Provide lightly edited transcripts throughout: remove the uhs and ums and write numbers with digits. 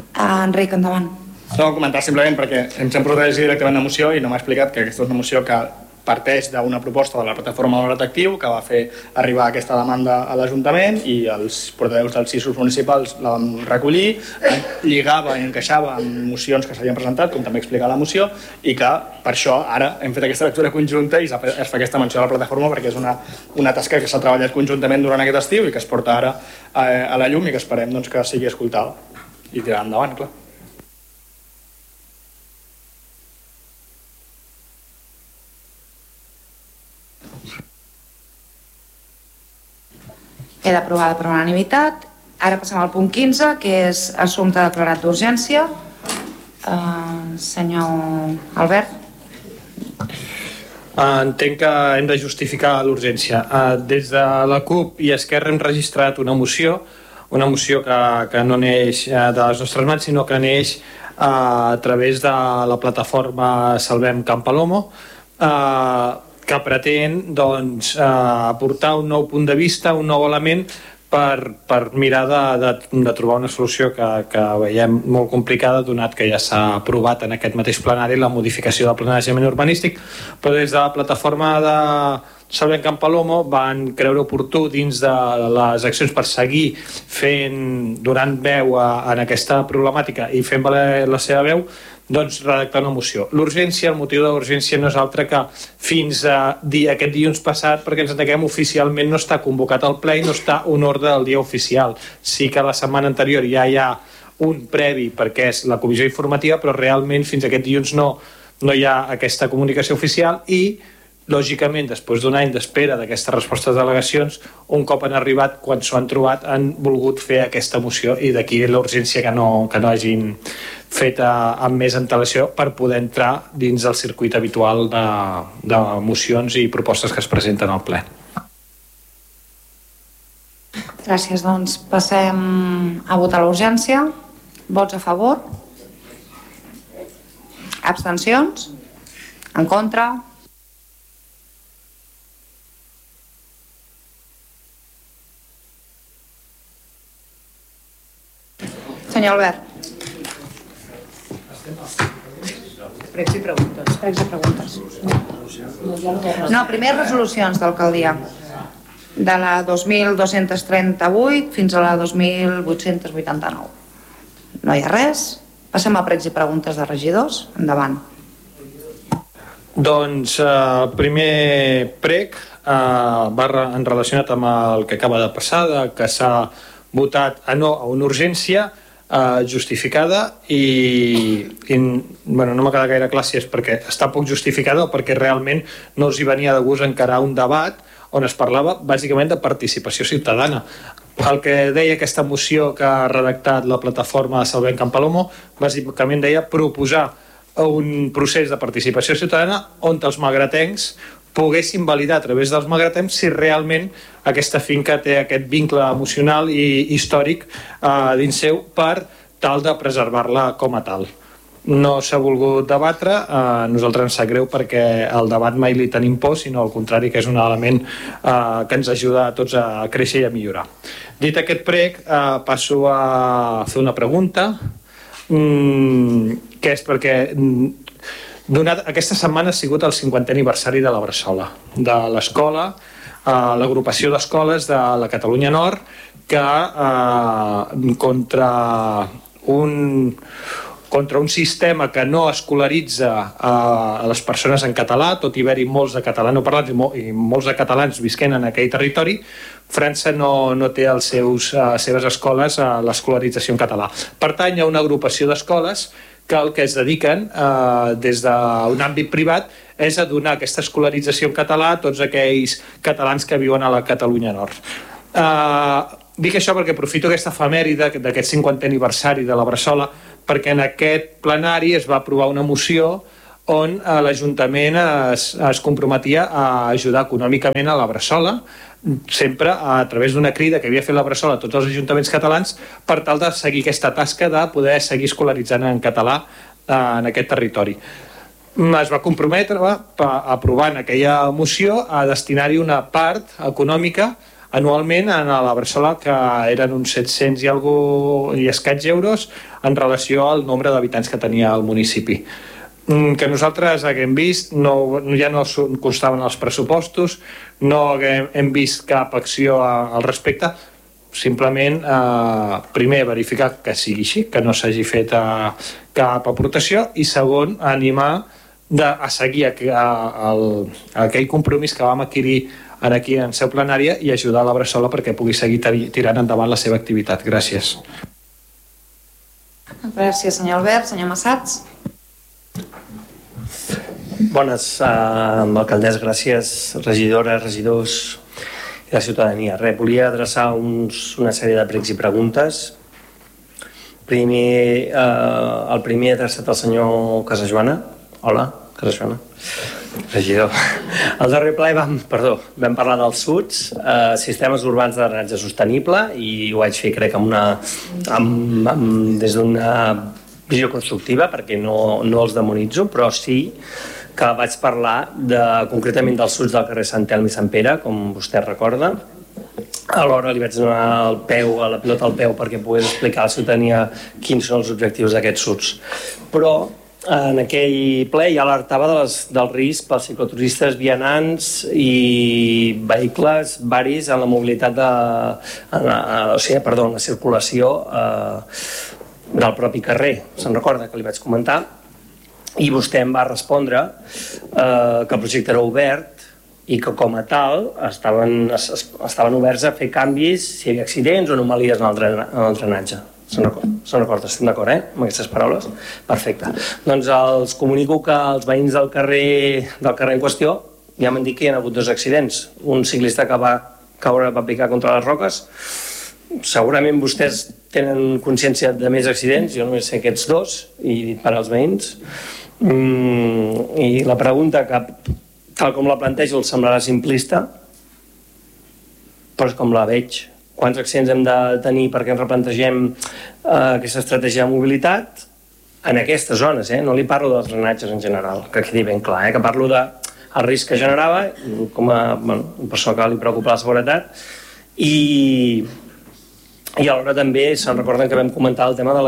Enric, endavant. No, comentar simplement perquè ens hem portat directament la moció i no m'ha explicat que aquesta és una moció que parteix d'una proposta de la plataforma Valor Atractiu que va fer arribar aquesta demanda a l'Ajuntament i els portaveus dels CISOs municipals la van recollir, lligava i encaixava amb mocions que s'havien presentat, com també explica la moció, i que per això ara hem fet aquesta lectura conjunta i es fa aquesta menció a la plataforma perquè és una tasca que s'ha treballat conjuntament durant aquest estiu i que es porta ara a la llum i que esperem doncs, que sigui escoltada i tirar endavant, clar. Queda aprovada per unanimitat. Ara passem al punt 15, que és assumpte declarat d'urgència. Senyor Albert. Entenc que hem de justificar l'urgència. Des de la CUP i Esquerra hem registrat una moció que no neix de les nostres mans, sinó que neix a través de la plataforma Salvem Can Palomo, que pretén aportar un nou punt de vista, un nou element per mirar de trobar una solució que veiem molt complicada, donat que ja s'ha aprovat en aquest mateix plenari la modificació del planejament urbanístic, però des de la plataforma de Salvem Can Palomo van creure oportú, dins de les accions per seguir donant veu en aquesta problemàtica i fent valer la seva veu, doncs redactar una moció. El motiu de l'urgència no és altre que fins a aquest dilluns passat, perquè ens entenguem, oficialment no està convocat al ple i no està un ordre del dia oficial. Sí que la setmana anterior ja hi ha un previ perquè és la comissió informativa, però realment fins a aquest dilluns no hi ha aquesta comunicació oficial i lògicament, després d'un any d'espera d'aquestes respostes de delegacions, un cop han arribat, quan s'ho han trobat, han volgut fer aquesta moció i d'aquí l'urgència que no hagin fet amb més antelació per poder entrar dins del circuit habitual de mocions i propostes que es presenten al ple. Gràcies, doncs passem a votar l'urgència. Vots a favor? Abstencions? En contra? Senyor Albert. Pregs i preguntes. No, primer resolucions d'alcaldia. De la 2238 fins a la 2889. No hi ha res. Passem a pregs i preguntes de regidors. Endavant. Doncs primer prec en relacionat amb el que acaba de passar, que s'ha votat a no a una urgència justificada i bueno, no m'ha quedat gaire clar si és perquè està poc justificada o perquè realment no els hi venia de gust encarar un debat on es parlava bàsicament de participació ciutadana. El que deia aquesta moció que ha redactat la plataforma de Salvem Can Palomo bàsicament deia proposar un procés de participació ciutadana on els malgratencs poguessin validar a través dels malgratencs si realment aquesta finca té aquest vincle emocional i històric dins seu per tal de preservar-la com a tal. No s'ha volgut debatre, a nosaltres ens sap greu perquè el debat mai li tenim por, sinó al contrari, que és un element que ens ajuda a tots a créixer i a millorar. Dit aquest prec, passo a fer una pregunta, que és perquè aquesta setmana ha sigut el 50è aniversari de la Bressola, de l'escola, l'agrupació d'escoles de la Catalunya Nord, que contra un sistema que no escolaritza a les persones en català, tot i haver-hi molts de catalanoparlants i molts de catalans visquent en aquell territori, França no té a les seves escoles l'escolarització en català. Pertany a una agrupació d'escoles que el que es dediquen des d'un àmbit privat és a donar aquesta escolarització en català a tots aquells catalans que viuen a la Catalunya Nord. Dic això perquè aprofito aquesta efemèride d'aquest 50è aniversari de la Bressola perquè en aquest plenari es va aprovar una moció on l'Ajuntament es comprometia a ajudar econòmicament a la Bressola, sempre a través d'una crida que havia fet la Bressola a tots els ajuntaments catalans per tal de seguir aquesta tasca de poder seguir escolaritzant en català en aquest territori. Es va comprometre, aprovant aquella moció, a destinar-hi una part econòmica anualment a la Bressola, que eren uns 700 i escaig euros en relació al nombre d'habitants que tenia el municipi. Que nosaltres haguem vist, ja no constaven els pressupostos, no hem vist cap acció al respecte, simplement primer verificar que sigui així, que no s'hagi fet cap aportació, i segon, animar a seguir aquell compromís que vam adquirir aquí en seu plenària i ajudar la Bressola perquè pugui seguir tirant endavant la seva activitat. Gràcies. Gràcies, senyor Albert. Senyor Massats. Bones, alcaldessa, gràcies, regidores, regidors i la ciutadania. Volia adreçar una sèrie de pregs i preguntes. El primer adreçat al senyor Casajoana. Hola, Casajoana. Regidor. Al darrer ple vam parlar dels SUDs, sistemes urbans de drenatge sostenible, i ho vaig fer, crec, des d'una visió constructiva, perquè no els demonitzo, però sí que vaig parlar concretament dels SUDs del carrer Sant Elm i Sant Pere, com vostè recorda. Alhora li vaig donar la pilota al peu perquè pogués explicar a la ciutadania quins són els objectius d'aquests SUDs. Però en aquell ple ja alertava del risc pels cicloturistes, vianants i vehicles varis en la mobilitat la circulació del propi carrer. Se'n recorda que li vaig comentar? I vostè em va respondre que el projecte era obert i que com a tal estaven oberts a fer canvis si hi havia accidents o anomalies en el drenatge. Se'n recorda? Estem d'acord, amb aquestes paraules? Perfecte. Doncs els comunico que els veïns del carrer en qüestió ja m'han dit que hi ha hagut 2 accidents. Un ciclista que va picar contra les roques. Segurament vostès tenen consciència de més accidents, jo només sé aquests 2 i per als veïns. I la pregunta, que tal com la plantejo els sembrarà simplista, però és com la veig. Quants accidents hem de tenir perquè ens replantegem aquesta estratègia de mobilitat en aquestes zones, no li parlo dels drenatges en general, que quedi ben clar, que parlo del risc que generava com a persona que li preocupa la seguretat. I alhora també se'n recorden que vam comentar el tema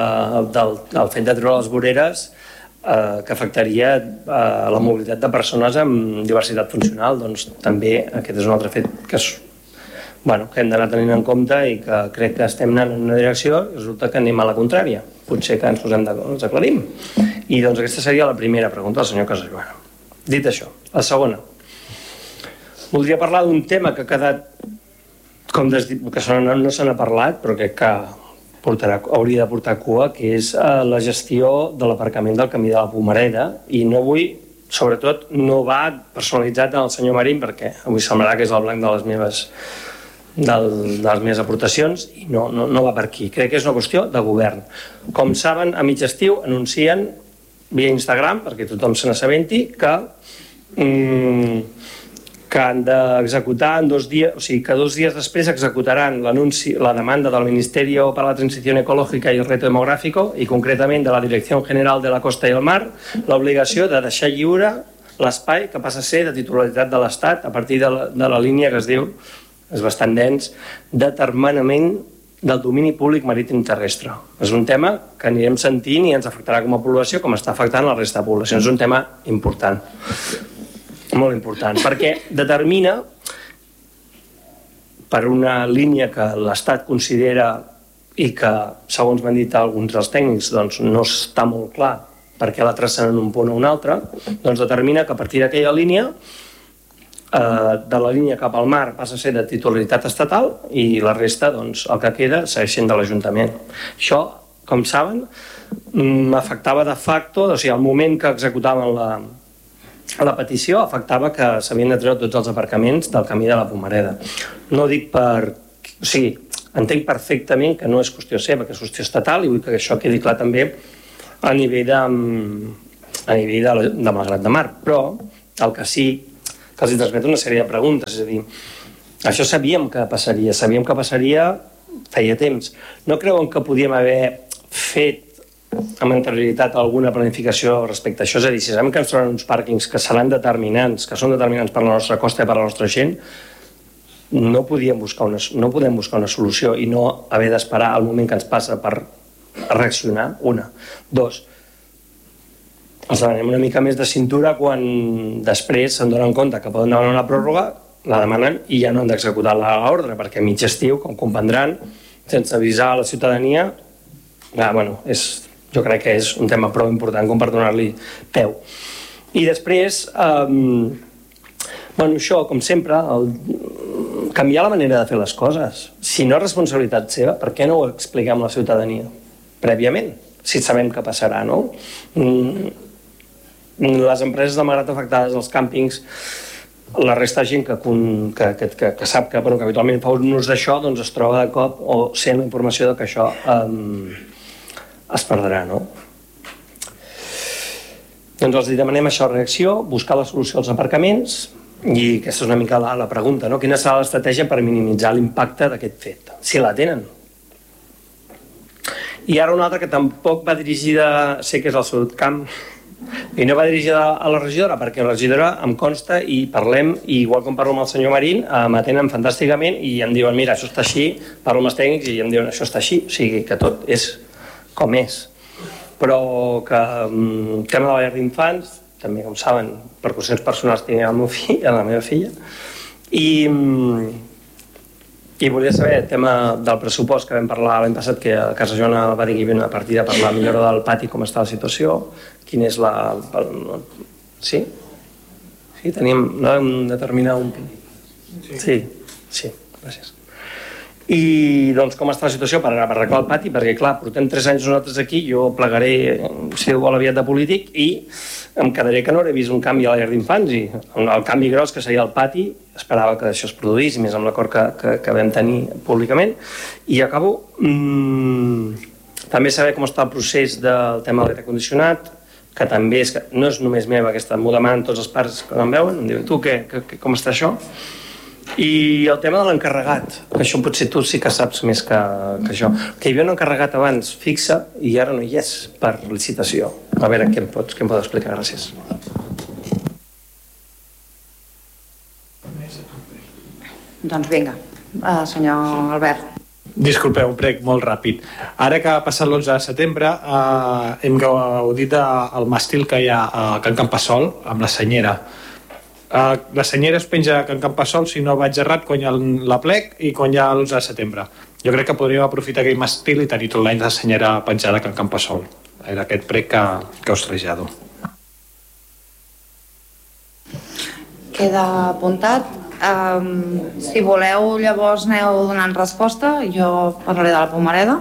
del fet de treure les voreres que afectaria la mobilitat de persones amb diversitat funcional. Doncs també aquest és un altre fet que hem d'anar tenint en compte i que crec que estem anant en una direcció i resulta que anem a la contrària. Potser que ens aclarim. I doncs aquesta seria la primera pregunta del senyor Casajoana. Dit això, la segona. Voldria parlar d'un tema que ha quedat que no se n'ha parlat, però crec que hauria de portar cua, que és la gestió de l'aparcament del camí de la Pomareda, i no vull, sobretot, no va personalitzat en el senyor Marín, perquè avui semblarà que és el blanc de les meves aportacions, i no va per aquí. Crec que és una qüestió de govern. Com saben, a mig estiu anuncien via Instagram, perquè tothom se n'assabenti, que han d'executar en 2 dies, o sigui, que 2 dies després executaran la demanda del Ministerio para la Transición Ecológica y el Reto Demográfico, i concretament de la Dirección General de la Costa y el Mar, l'obligació de deixar lliure l'espai que passa a ser de titularitat de l'Estat a partir de la línia que es diu, és bastant dens, determinament del domini públic marítim terrestre. És un tema que anirem sentint i ens afectarà com a població com està afectant la resta de poblacions. És un tema important. Molt important, perquè determina per una línia que l'Estat considera i que, segons m'han dit alguns dels tècnics, doncs no està molt clar perquè la tracen en un punt o un altre, doncs determina que a partir d'aquella línia, de la línia cap al mar passa a ser de titularitat estatal i la resta, doncs, el que queda segueix sent de l'Ajuntament. Això, com saben, m'afectava de facto, o sigui, al moment que executaven la petició afectava que s'havien de treure tots els aparcaments del camí de la Pomareda. No dic per... O sigui, entenc perfectament que no és qüestió seva, que és qüestió estatal, i vull que això quedi clar també a nivell de Malgrat de Mar. Però el que sí que els transmeto una sèrie de preguntes, és a dir, això sabíem que passaria feia temps. No creuen que podíem haver fet amb anterioritat alguna planificació respecte a això? És a dir, si sabem que ens trobaran uns pàrquings que seran determinants, que són determinants per la nostra costa i per la nostra gent, no podem buscar una solució i no haver d'esperar el moment que ens passa per reaccionar, una. Dos, els demanem una mica més de cintura quan després se'n donen compte que poden demanar una pròrroga, la demanen i ja no han d'executar l'ordre, perquè a mig estiu, com comprendran, sense avisar a la ciutadania, jo crec que és un tema prou important com per donar-li peu. I després, això, com sempre, canviar la manera de fer les coses. Si no és responsabilitat seva, per què no ho expliquem a la ciutadania prèviament, si sabem què passarà, no? Les empreses de malgrat afectades als càmpings, la resta de gent que sap que habitualment fa un ús d'això, doncs es troba de cop o sent la informació que això es perdrà, no? Doncs els demanem això, reacció, buscar la solució als aparcaments, i aquesta és una mica la pregunta, no? Quina serà l'estratègia per minimitzar l'impacte d'aquest fet, si la tenen? I ara una altra que tampoc va dirigida, sé que és el seu camp, i no va dirigida a la regidora, perquè la regidora em consta i parlem, i igual com parlo amb el senyor Marín, m'atenen fantàsticament i em diuen, mira, això està així, parlo amb els tècnics i em diuen, això està així, o sigui que tot és com és. Però que el tema de la llar d'infants, també com saben, per qüestions personals tinc el meu fill, la meva filla, i volia saber el tema del pressupost que vam parlar l'any passat, que a Casa Joana va dir que hi havia una partida per la millora del pati, com està la situació, quina és la... Sí? Sí, teníem... No vam determinar un... Sí, gràcies. I doncs com està la situació per arreglar el pati, perquè clar, portem 3 anys nosaltres aquí, jo plegaré, si Déu vol, aviat de polític i em quedaré que no hauré vist un canvi a la llar d'infants, i el canvi gros que seria el pati, esperava que això es produís, més amb l'acord que vam tenir públicament. I acabo, també saber com està el procés del tema de l'aire condicionat, que també és que no és només meva, aquesta m'ho demanen tots els pares que em veuen, em diuen, tu com està això? I el tema de l'encarregat, que això potser tu sí que saps més que això, que hi havia un encarregat abans fixe i ara no hi és per licitació. A veure, què em pots explicar? Gràcies. Doncs vinga, senyor Albert. Disculpeu, un prec molt ràpid. Ara que ha passat l'11 de setembre hem gaudit del màstil que hi ha a Can Campassol amb la senyera. La senyera es penja a Can Campassol, si no vaig errat, quan hi ha l'aplec i quan hi ha l'11 de setembre. Jo crec que podríem aprofitar aquell màstil i tenir tot l'any la senyera penjada a Can Campassol. Era aquest prec que us trasllado. Queda apuntat. Si voleu, llavors aneu donant resposta. Jo parlaré de la Pomareda.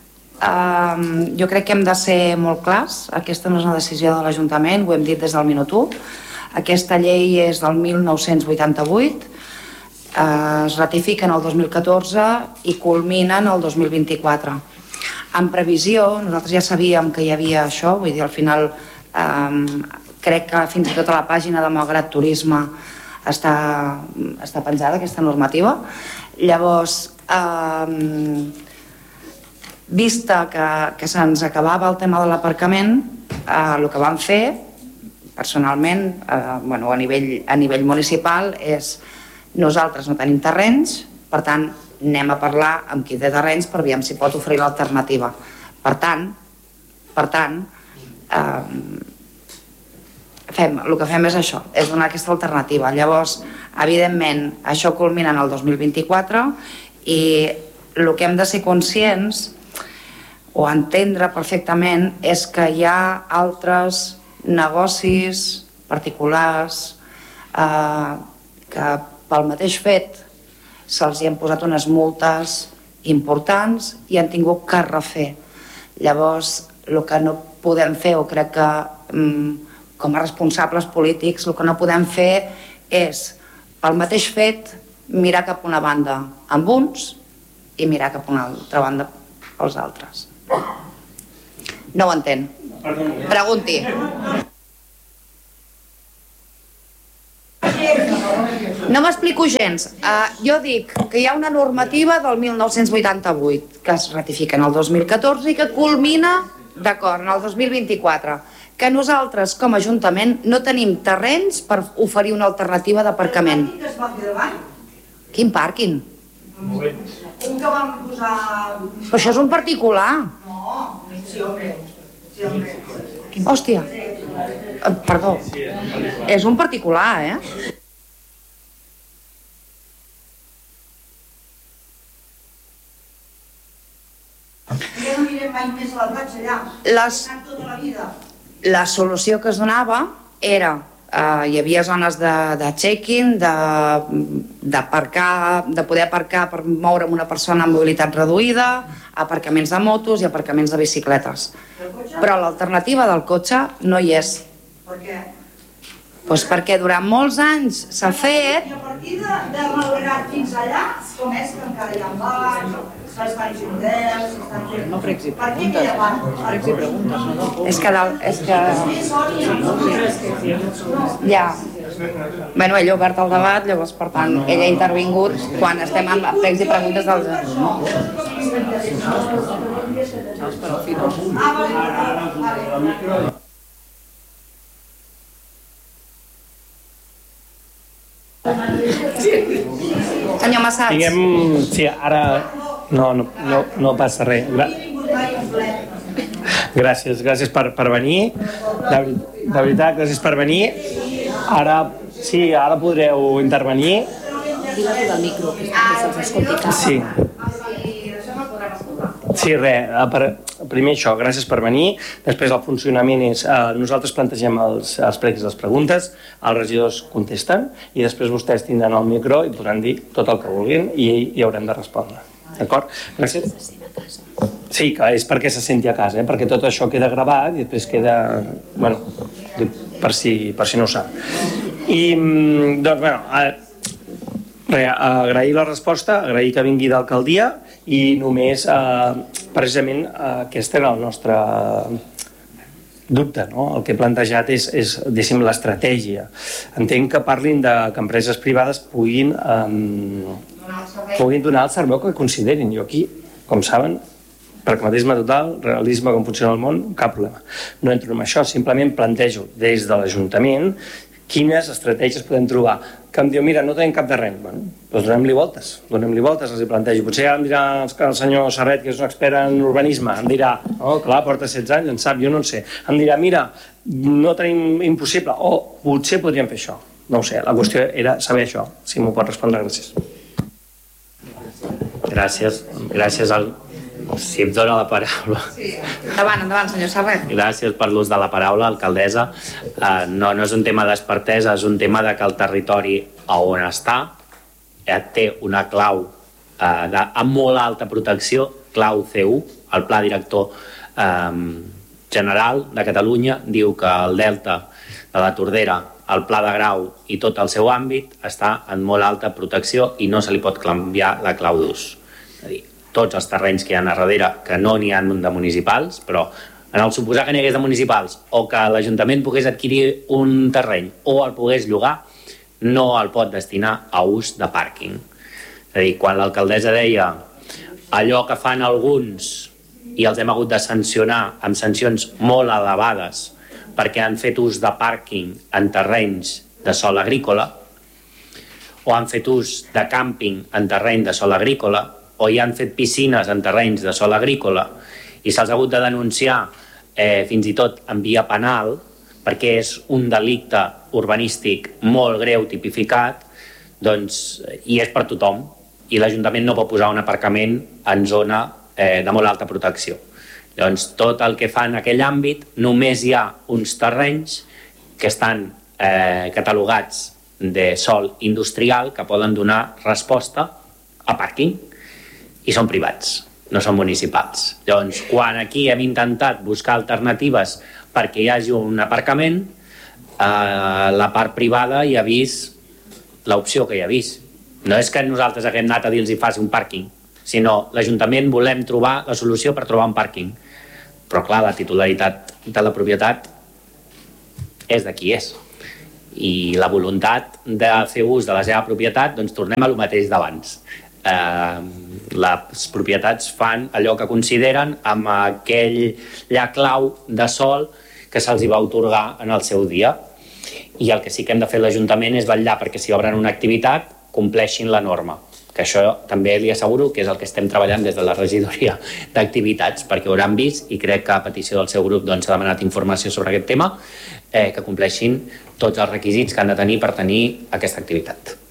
Jo crec que hem de ser molt clars. Aquesta no és una decisió de l'Ajuntament, ho hem dit des del minut 1. Aquesta llei és del 1988, es ratifica en el 2014 i culmina en el 2024. En previsió, nosaltres ja sabíem que hi havia això, vull dir, al final crec que fins i tot a la pàgina de Malgrat Turisme està penjada aquesta normativa. Llavors, vista que se'ns acabava el tema de l'aparcament, el que vam fer personalment, a nivell municipal, és nosaltres no tenim terrenys, per tant, anem a parlar amb qui té terrenys per veure si pot oferir l'alternativa. Per tant, el que fem és això, és donar aquesta alternativa. Llavors, evidentment, això culmina en el 2024 i el que hem de ser conscients o entendre perfectament és que hi ha altres negocis particulars que pel mateix fet se'ls hi han posat unes multes importants i han tingut que refer. Llavors, el que no podem fer, o crec que com a responsables polítics, el que no podem fer és, pel mateix fet, mirar cap a una banda amb uns i mirar cap a una altra banda als altres. No ho entén. Pregunti. No m'explico gens. Jo dic que hi ha una normativa del 1988 que es ratifica en el 2014 i que culmina, d'acord, en el 2024, que nosaltres com a Ajuntament no tenim terrenys per oferir una alternativa d'aparcament. Quin pàrquing? Un que vam posar... Però això és un particular. No, sí, home. Sí, home. Hòstia. Perdó. És un particular, Ja no anirem mai més a la platja, allà. Tota la vida. La solució que es donava era hi havia zones de check-in, de poder aparcar per moure amb una persona amb mobilitat reduïda, aparcaments de motos i aparcaments de bicicletes. Però l'alternativa del cotxe no hi és. Per què? Doncs perquè durant molts anys s'ha fet... I a partir de Malgrat fins allà, com és que encara hi ha bars, s'estan fent hotels, s'estan fent... No frecs i per què aquella part? No frecs i preguntes, no? És que... Ja. Bueno, ell ha obert el debat, llavors, per tant, ell ha intervingut quan estem amb frecs i preguntes dels... Senyor Massats. Sí, ara no passa res. Gràcies per venir. De veritat, gràcies per venir. Ara podreu intervenir. Sí. Sí, primer això, gràcies per venir. Després el funcionament és, nosaltres plantegem els pregs i les preguntes, els regidors contesten i després vostès tindran el micro i podran dir tot el que vulguin i hi haurem de respondre. D'acord? Gràcies. Sí, que és perquè se senti a casa, perquè tot això queda gravat i després queda... Bueno, per si no ho sap. I, doncs, agrair la resposta, agrair que vingui d'alcaldia i només, precisament, aquest era el nostre dubte, no? El que he plantejat és diguéssim, l'estratègia. Entenc que parlin que empreses privades puguin donar el servei que considerin. Jo aquí, com saben, pragmatisme total, realisme com funciona el món, cap problema. No entro en això, simplement plantejo des de l'Ajuntament quines estratègies podem trobar. Que em diu, mira, no tenim cap terreny. Bueno, doncs donem-li voltes, els hi plantejo. Potser em dirà el senyor Serret, que és un expert en urbanisme, em dirà, oh, clar, porta 16 anys, en sap, jo no en sé. Em dirà, mira, no tenim impossible, o potser podríem fer això. No ho sé, la qüestió era saber això. Si m'ho pot respondre, gràcies. Gràcies al... Si em dóna la paraula. Endavant, senyor Serret. Gràcies per l'ús de la paraula, alcaldessa. No és un tema d'expertesa, és un tema de que el territori on està té una clau amb molt alta protecció, clau C1, el Pla Director General de Catalunya diu que el delta de la Tordera, el Pla de Grau i tot el seu àmbit està en molt alta protecció i no se li pot canviar la clau d'ús. És a dir, tots els terrenys que hi ha a darrere, que no n'hi ha de municipals, però en el suposar que n'hi hagués de municipals o que l'Ajuntament pogués adquirir un terreny o el pogués llogar, no el pot destinar a ús de pàrquing. És a dir, quan l'alcaldessa deia allò que fan alguns i els hem hagut de sancionar amb sancions molt elevades perquè han fet ús de pàrquing en terrenys de sòl agrícola o han fet ús de càmping en terreny de sòl agrícola o hi han fet piscines en terrenys de sòl agrícola i se'ls ha hagut de denunciar fins i tot en via penal perquè és un delicte urbanístic molt greu tipificat, doncs, i és per tothom. I l'Ajuntament no pot posar un aparcament en zona de molt alta protecció. Llavors, tot el que fa en aquell àmbit, només hi ha uns terrenys que estan catalogats de sòl industrial que poden donar resposta a pàrquing. I són privats, no són municipals. Llavors, quan aquí hem intentat buscar alternatives perquè hi hagi un aparcament, la part privada hi ha vist l'opció que hi ha vist. No és que nosaltres haguem anat a dir-los faci un pàrquing, sinó l'Ajuntament volem trobar la solució per trobar un pàrquing. Però clar, la titularitat de la propietat és de qui és. I la voluntat de fer ús de la seva propietat, doncs tornem a lo mateix d'abans. Les propietats fan allò que consideren amb aquella clau de sòl que se'ls va atorgar en el seu dia. I el que sí que hem de fer l'Ajuntament és vetllar perquè si obren una activitat compleixin la norma, que això també li asseguro que és el que estem treballant des de la regidoria d'activitats, perquè ho hauran vist, i crec que a petició del seu grup s'ha demanat informació sobre aquest tema, que compleixin tots els requisits que han de tenir per tenir aquesta activitat.